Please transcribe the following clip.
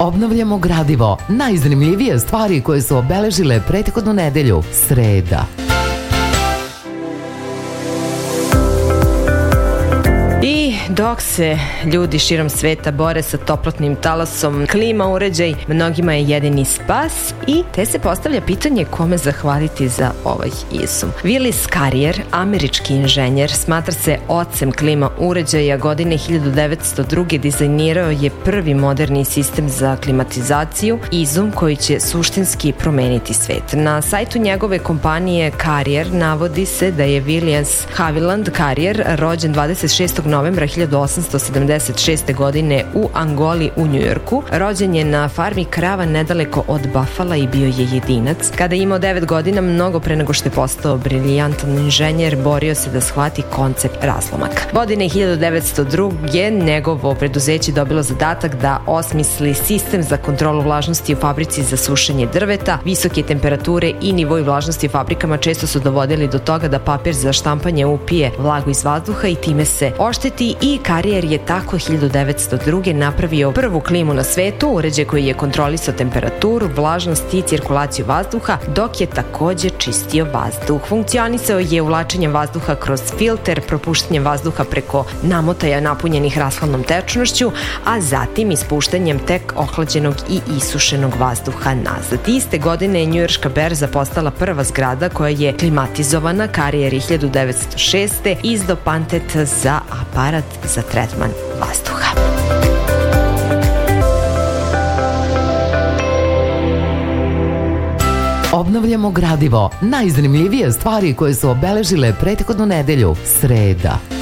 Obnavljamo gradivo, najzanimljivije stvari koje su obeležile prethodnu nedelju, sreda. I dok se ljudi širom sveta bore sa toplotnim talasom, klima uređaj mnogima je jedini spas i te se postavlja pitanje kome zahvaliti za ovaj izum. Willis Carrier, američki inženjer, smatra se ocem klima uređaja. Godine 1902. dizajnirao je prvi moderni sistem za klimatizaciju, izum koji će suštinski promeniti svet. Na sajtu njegove kompanije Carrier navodi se da je William Haviland Carrier rođen 26. novembra 1876. godine u Angoli u Njujorku. Rođen je na farmi krava nedaleko od Buffala i bio je jedinac. Kada je imao 9 godina, mnogo pre nego što je postao briljantan inženjer, borio se da shvati koncept razlomak. Godine 1902. njegovo preduzeće dobilo zadatak da osmisli sistem za kontrolu vlažnosti u fabrici za sušenje drveta. Visoke temperature i nivoi vlažnosti u fabrikama često su dovodili do toga da papir za štampanje upije vlagu iz vazduha i time se ošteti, i Carrier je tako 1902. napravio prvu klimu na svetu, uređaj koji je kontrolisao temperaturu, vlažnost i cirkulaciju vazduha, dok je takođe čistio vazduh. Funkcionisao je uvlačenjem vazduha kroz filter, propuštanjem vazduha preko namotaja napunjenih rashladnom tečnošću, a zatim ispuštanjem tek ohlađenog i isušenog vazduha nazad. Iste godine je njujorška berza postala prva zgrada koja je klimatizovana. Carrier je 1906. izdao patent za aparat za tretman vazduha. Obnavljamo gradivo, najzanimljivije stvari koje su obeležile prethodnu nedelju, sreda.